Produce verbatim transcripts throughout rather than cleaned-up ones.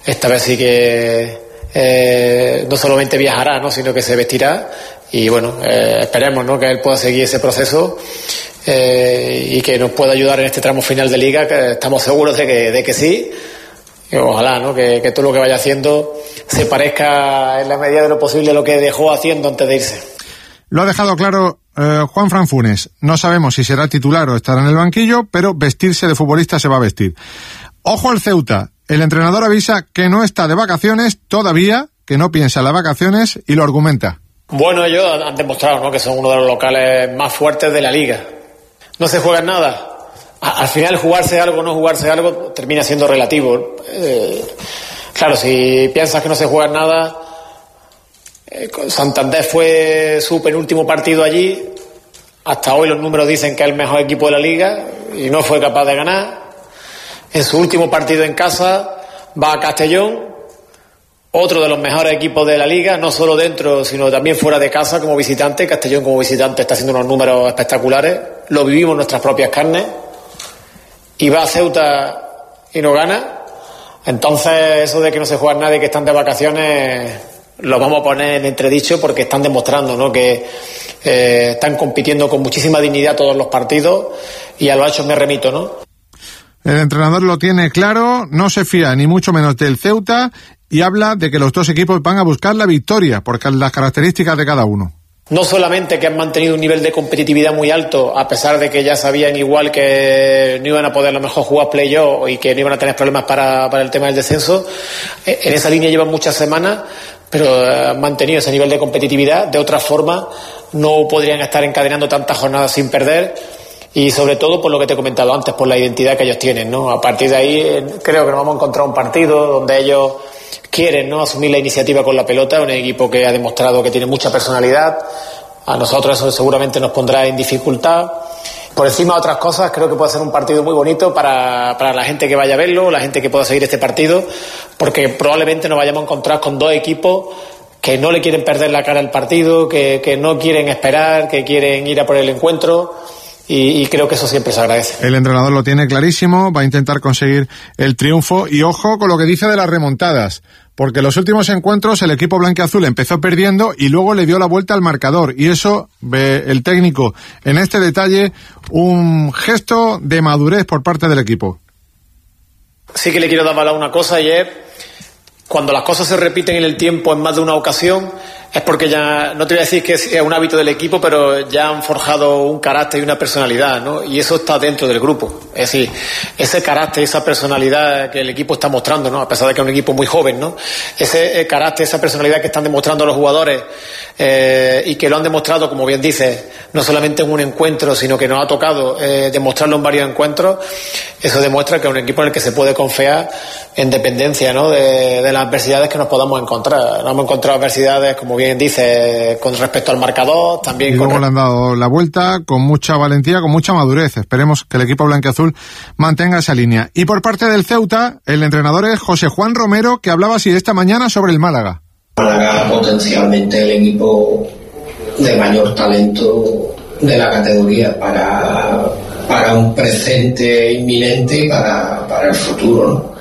esta vez sí que eh, no solamente viajará, ¿no?, sino que se vestirá. Y bueno, eh, esperemos, ¿no?, que él pueda seguir ese proceso eh, y que nos pueda ayudar en este tramo final de liga, que estamos seguros de que, de que sí. Y ojalá, ¿no?, que, que todo lo que vaya haciendo se parezca en la medida de lo posible a lo que dejó haciendo antes de irse. Lo ha dejado claro eh, Juanfran Funes. No sabemos si será titular o estará en el banquillo, pero vestirse de futbolista se va a vestir. Ojo al Ceuta. El entrenador avisa que no está de vacaciones todavía, que no piensa en las vacaciones y lo argumenta. Bueno, ellos han demostrado, ¿no?, que son uno de los locales más fuertes de la liga. No se juega nada. Al final, jugarse algo o no jugarse algo termina siendo relativo. Eh, claro, si piensas que no se juega nada, eh, Santander fue su penúltimo partido allí. Hasta hoy los números dicen que es el mejor equipo de la liga y no fue capaz de ganar. En su último partido en casa va a Castellón, otro de los mejores equipos de la liga, no solo dentro, sino también fuera de casa como visitante. Castellón como visitante está haciendo unos números espectaculares. Lo vivimos en nuestras propias carnes. Y va a Ceuta y no gana. Entonces, eso de que no se juega nada y que están de vacaciones, lo vamos a poner en entredicho, porque están demostrando, ¿no?, que eh, están compitiendo con muchísima dignidad todos los partidos, y a los hechos me remito, ¿no? El entrenador lo tiene claro, no se fía ni mucho menos del Ceuta y habla de que los dos equipos van a buscar la victoria, porque las características de cada uno. No solamente que han mantenido un nivel de competitividad muy alto, a pesar de que ya sabían igual que no iban a poder a lo mejor jugar play-off y que no iban a tener problemas para, para el tema del descenso. En esa línea llevan muchas semanas, pero han mantenido ese nivel de competitividad. De otra forma, no podrían estar encadenando tantas jornadas sin perder. Y sobre todo por lo que te he comentado antes, por la identidad que ellos tienen, ¿no? A partir de ahí creo que nos vamos a encontrar un partido donde ellos quieren, ¿no?, asumir la iniciativa con la pelota. Un equipo que ha demostrado que tiene mucha personalidad. A nosotros eso seguramente nos pondrá en dificultad. Por encima de otras cosas, creo que puede ser un partido muy bonito para, para la gente que vaya a verlo, la gente que pueda seguir este partido, porque probablemente nos vayamos a encontrar con dos equipos que no le quieren perder la cara al partido, que, que no quieren esperar, que quieren ir a por el encuentro. Y, y creo que eso siempre se agradece. El entrenador lo tiene clarísimo, va a intentar conseguir el triunfo. Y ojo con lo que dice de las remontadas, porque en los últimos encuentros el equipo blanquiazul empezó perdiendo y luego le dio la vuelta al marcador, y eso ve el técnico en este detalle un gesto de madurez por parte del equipo. Sí que le quiero dar valor a una cosa, y es cuando las cosas se repiten en el tiempo en más de una ocasión, es porque ya, no te voy a decir que es un hábito del equipo, pero ya han forjado un carácter y una personalidad, ¿no? Y eso está dentro del grupo. Es decir, ese carácter, esa personalidad que el equipo está mostrando, ¿no?, a pesar de que es un equipo muy joven, ¿no?, ese carácter, esa personalidad que están demostrando los jugadores eh, y que lo han demostrado, como bien dices, no solamente en un encuentro, sino que nos ha tocado eh, demostrarlo en varios encuentros. Eso demuestra que es un equipo en el que se puede confiar en dependencia, ¿no?, de, de las adversidades que nos podamos encontrar. Nos hemos encontrado adversidades, como bien dice, con respecto al marcador, también. Y luego con... le han dado la vuelta con mucha valentía, con mucha madurez. Esperemos que el equipo blanquiazul mantenga esa línea. Y por parte del Ceuta, el entrenador es José Juan Romero, que hablaba así esta mañana sobre el Málaga. Málaga potencialmente el equipo de mayor talento de la categoría para, para un presente inminente y para, para el futuro, ¿no?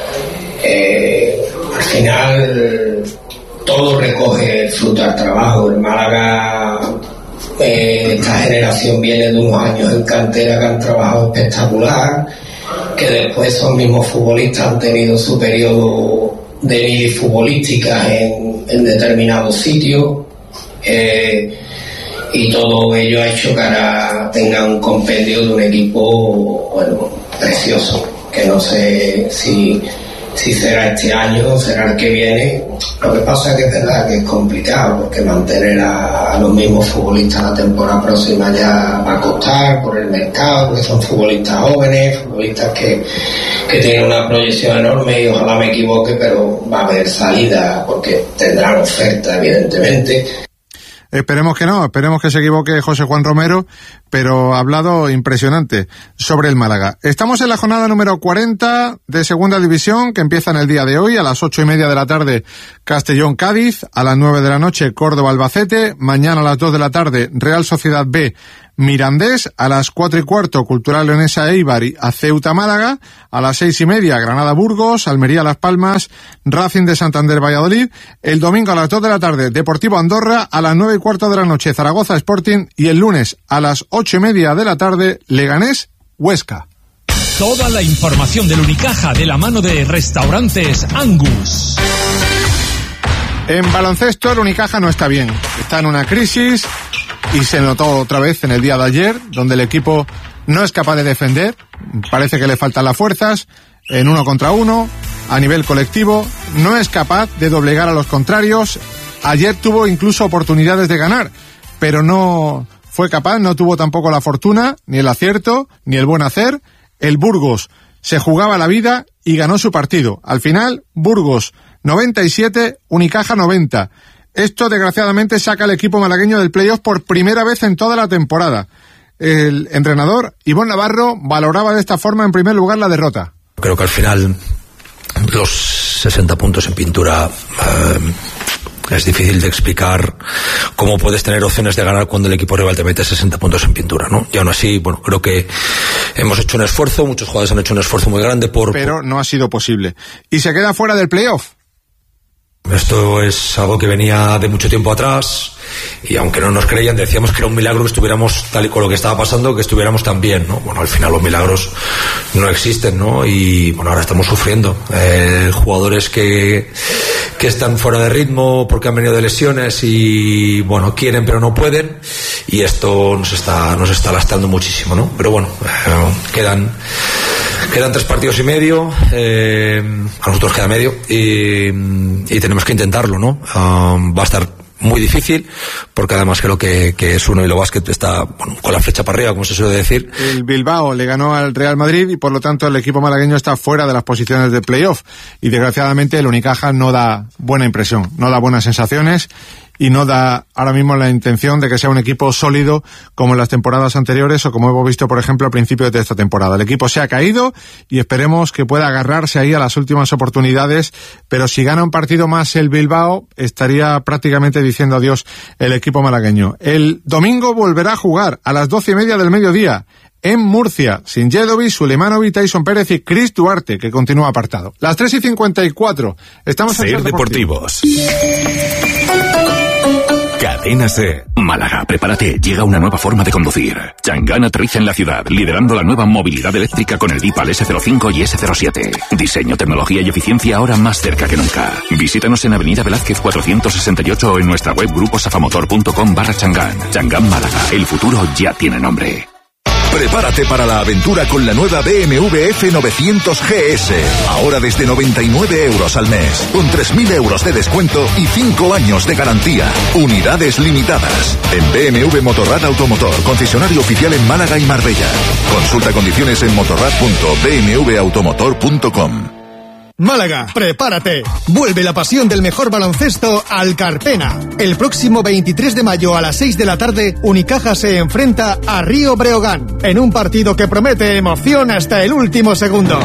Eh, al final todo recoge fruto al trabajo. El Málaga, eh, esta generación viene de unos años en cantera que han trabajado espectacular, que después esos mismos futbolistas han tenido su periodo de mini futbolística en, en determinados sitios, eh, y todo ello ha hecho que ahora tenga un compendio de un equipo, bueno, precioso, que no sé si si será este año o será el que viene. Lo que pasa es que es verdad que es complicado, porque mantener a, a los mismos futbolistas la temporada próxima ya va a costar por el mercado, porque son futbolistas jóvenes, futbolistas que, que tienen una proyección enorme, y ojalá me equivoque, pero va a haber salida porque tendrán oferta, evidentemente. Esperemos que no, esperemos que se equivoque José Juan Romero, pero ha hablado impresionante sobre el Málaga. Estamos en la jornada número cuarenta de Segunda División, que empieza en el día de hoy, a las ocho y media de la tarde Castellón-Cádiz, a las nueve de la noche Córdoba-Albacete, mañana a las dos de la tarde Real Sociedad B Mirandés, a las cuatro y cuarto Cultural Leonesa Eibar a Ceuta Málaga, a las seis y media Granada Burgos, Almería Las Palmas, Racing de Santander Valladolid, el domingo a las dos de la tarde Deportivo Andorra, a las nueve y cuarto de la noche Zaragoza Sporting y el lunes a las ocho y media de la tarde Leganés Huesca. Toda la información del Unicaja de la mano de Restaurantes Angus. En baloncesto el Unicaja no está bien, está en una crisis y se notó otra vez en el día de ayer, donde el equipo no es capaz de defender, parece que le faltan las fuerzas, en uno contra uno, a nivel colectivo, no es capaz de doblegar a los contrarios. Ayer tuvo incluso oportunidades de ganar, pero no fue capaz, no tuvo tampoco la fortuna, ni el acierto, ni el buen hacer. El Burgos se jugaba la vida y ganó su partido. Al final, Burgos noventa y siete, Unicaja noventa. Esto, desgraciadamente, saca al equipo malagueño del playoff por primera vez en toda la temporada. El entrenador, Ivón Navarro, valoraba de esta forma, en primer lugar, la derrota. Creo que al final los sesenta puntos en pintura eh, es difícil de explicar cómo puedes tener opciones de ganar cuando el equipo rival te mete sesenta puntos en pintura, ¿no? Y aún así, bueno, creo que hemos hecho un esfuerzo, muchos jugadores han hecho un esfuerzo muy grande por... Pero no ha sido posible. Y se queda fuera del playoff. Esto es algo que venía de mucho tiempo atrás y aunque no nos creían, decíamos que era un milagro que estuviéramos tal y con lo que estaba pasando, que estuviéramos tan bien, ¿no? Bueno, al final los milagros no existen, ¿no? Y bueno, ahora estamos sufriendo. Eh, jugadores que, que están fuera de ritmo porque han venido de lesiones y bueno, quieren pero no pueden, y esto nos está, nos está lastrando muchísimo, ¿no? Pero bueno, eh, quedan... Quedan tres partidos y medio, eh, a nosotros queda medio, y, y tenemos que intentarlo, ¿no? Um, va a estar muy difícil, porque además creo que, que es uno y lo básquet está, bueno, con la flecha para arriba, como se suele decir. El Bilbao le ganó al Real Madrid y por lo tanto el equipo malagueño está fuera de las posiciones de playoff. Y desgraciadamente el Unicaja no da buena impresión, no da buenas sensaciones y no da ahora mismo la intención de que sea un equipo sólido como en las temporadas anteriores o como hemos visto, por ejemplo, a principios de esta temporada. El equipo se ha caído y esperemos que pueda agarrarse ahí a las últimas oportunidades, pero si gana un partido más el Bilbao, estaría prácticamente diciendo adiós el equipo malagueño. El domingo volverá a jugar a las doce y media del mediodía en Murcia, sin Jedovic, Sulemanovic, Tyson Pérez y Chris Duarte, que continúa apartado. Las tres y cincuenta y cuatro. Estamos en Ser Deportivos. Cadena C. Málaga, prepárate, llega una nueva forma de conducir. Changán aterriza en la ciudad, liderando la nueva movilidad eléctrica con el Dipal ese cero cinco y ese cero siete. Diseño, tecnología y eficiencia ahora más cerca que nunca. Visítanos en Avenida Velázquez cuatrocientos sesenta y ocho o en nuestra web gruposafamotor.com barra Changán. Changán Málaga, el futuro ya tiene nombre. Prepárate para la aventura con la nueva B M W F novecientos G S. Ahora desde noventa y nueve euros al mes, con tres mil euros de descuento y cinco años de garantía. Unidades limitadas. En B M W Motorrad Automotor, concesionario oficial en Málaga y Marbella. Consulta condiciones en motorrad punto b m w automotor punto com. Málaga, prepárate. Vuelve la pasión del mejor baloncesto al Carpena. El próximo veintitrés de mayo a las seis de la tarde, Unicaja se enfrenta a Río Breogán, en un partido que promete emoción hasta el último segundo.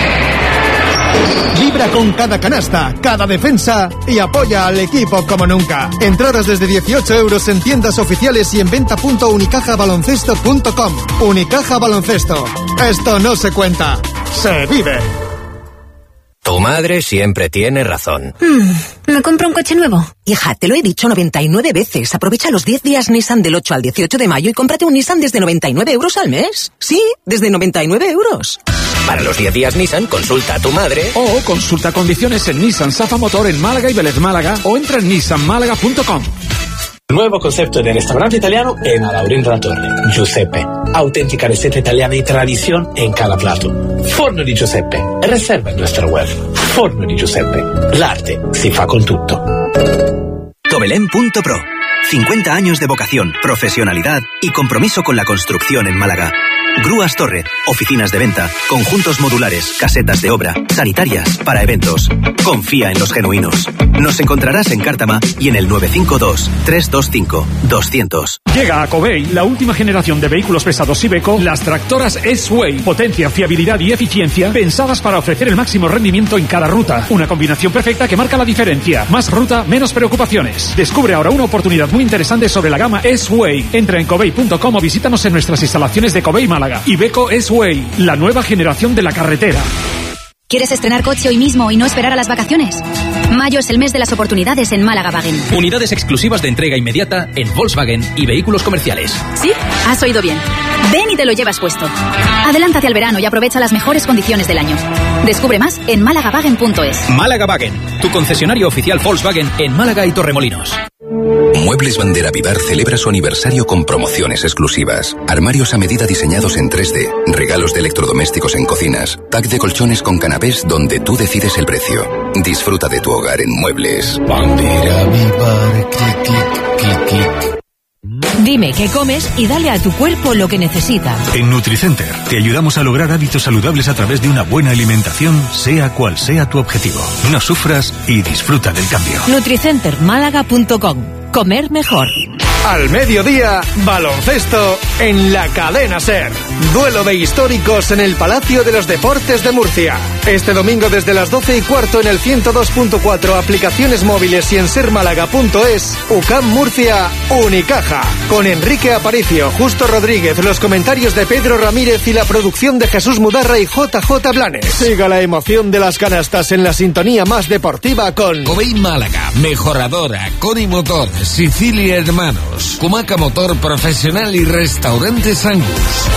Vibra con cada canasta, cada defensa y apoya al equipo como nunca. Entradas desde dieciocho euros en tiendas oficiales y en venta punto unicaja baloncesto punto com. Unicaja Baloncesto. Esto no se cuenta, se vive. Tu madre siempre tiene razón. Mm, ¿Me compro un coche nuevo? Hija, te lo he dicho noventa y nueve veces. Aprovecha los diez días Nissan del ocho al dieciocho de mayo y cómprate un Nissan desde noventa y nueve euros al mes. Sí, desde noventa y nueve euros. Para los diez días Nissan, consulta a tu madre. O consulta condiciones en Nissan Safa Motor en Málaga y Vélez Málaga o entra en nissan málaga punto com. Nuevo concepto de restaurante italiano en Alaurín de la Torre. Giuseppe. Auténtica receta italiana y tradición en cada plato. Forno di Giuseppe. Reserva en nuestra web. Forno di Giuseppe. L'arte si fa con tutto. Tobelén punto pro. cincuenta años de vocación, profesionalidad y compromiso con la construcción en Málaga. Grúas Torre, oficinas de venta, conjuntos modulares, casetas de obra, sanitarias, para eventos. Confía en los genuinos. Nos encontrarás en Cártama y en el nueve cinco dos, tres dos cinco, dos cero cero. Llega a Covey la última generación de vehículos pesados Iveco, las tractoras S-Way. Potencia, fiabilidad y eficiencia pensadas para ofrecer el máximo rendimiento en cada ruta. Una combinación perfecta que marca la diferencia. Más ruta, menos preocupaciones. Descubre ahora una oportunidad muy interesante sobre la gama S-Way. Entra en covey punto com o visítanos en nuestras instalaciones de Covey Málaga. Iveco S-Way, la nueva generación de la carretera. ¿Quieres estrenar coche hoy mismo y no esperar a las vacaciones? Mayo es el mes de las oportunidades en Málaga Wagen. Unidades exclusivas de entrega inmediata en Volkswagen y vehículos comerciales. ¿Sí? Has oído bien. Ven y te lo llevas puesto. Adelántate al verano y aprovecha las mejores condiciones del año. Descubre más en málaga wagen punto es. Málaga Wagen, tu concesionario oficial Volkswagen en Málaga y Torremolinos. Muebles Bandera Vivar celebra su aniversario con promociones exclusivas. Armarios a medida diseñados en tres D, regalos de electrodomésticos en cocinas, pack de colchones con canapés donde tú decides el precio. Disfruta de tu hogar en Muebles Bandera Vivar, clic, clic, clic, clic. Dime qué comes y dale a tu cuerpo lo que necesita. En Nutricenter te ayudamos a lograr hábitos saludables a través de una buena alimentación, sea cual sea tu objetivo. No sufras y disfruta del cambio. nutricenter málaga punto com. Comer mejor. Al mediodía, baloncesto en la cadena SER. Duelo de históricos en el Palacio de los Deportes de Murcia. Este domingo desde las doce y cuarto en el ciento dos punto cuatro, aplicaciones móviles y en ser málaga punto es, U C A M Murcia, Unicaja. Con Enrique Aparicio, Justo Rodríguez, los comentarios de Pedro Ramírez y la producción de Jesús Mudarra y J J Blanes. Siga la emoción de las canastas en la sintonía más deportiva con Covey Málaga, Mejoradora, Coni Motor, Sicilia Hermanos, Kumaca Motor Profesional y Restaurantes Angus.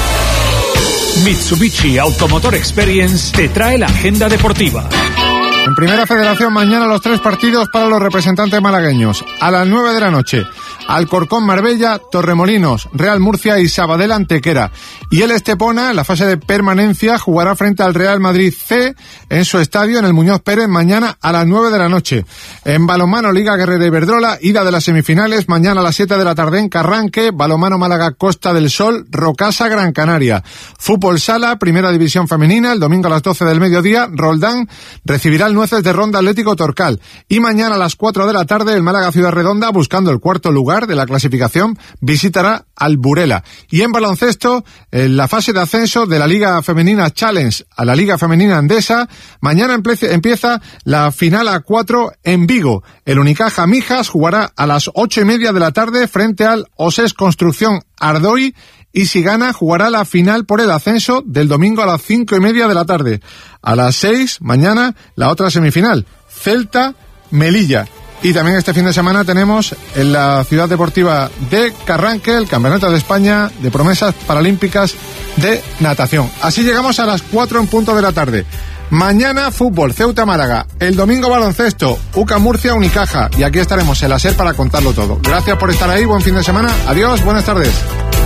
Mitsubishi Automotor Experience te trae la agenda deportiva. En Primera Federación, mañana los tres partidos para los representantes malagueños. A las nueve de la noche, Alcorcón Marbella, Torremolinos, Real Murcia y Sabadell Antequera. Y el Estepona, en la fase de permanencia, jugará frente al Real Madrid C en su estadio, en el Muñoz Pérez, mañana a las nueve de la noche. En balonmano, Liga Guerrera Iberdrola, ida de las semifinales, mañana a las siete de la tarde en Carranque, balonmano Málaga Costa del Sol, Rocasa Gran Canaria. Fútbol Sala, Primera División Femenina, el domingo a las doce del mediodía, Roldán recibirá el Nueces de Ronda Atlético Torcal. Y mañana a las cuatro de la tarde, el Málaga Ciudad Redonda, buscando el cuarto lugar de la clasificación, visitará al Burela. Y en baloncesto, en la fase de ascenso de la Liga Femenina Challenge a la Liga Femenina Andesa, mañana empieza la final a cuatro en Vigo. El Unicaja Mijas jugará a las ocho y media de la tarde frente al Osés Construcción Ardoy, y si gana jugará la final por el ascenso del domingo a las cinco y media de la tarde. A las seis, mañana, la otra semifinal, Celta Melilla. Y también este fin de semana tenemos en la ciudad deportiva de Carranque el Campeonato de España de Promesas Paralímpicas de Natación. Así llegamos a las cuatro en punto de la tarde. Mañana fútbol, Ceuta Málaga. El domingo baloncesto, U C A M Murcia Unicaja. Y aquí estaremos en la SER para contarlo todo. Gracias por estar ahí, buen fin de semana. Adiós, buenas tardes.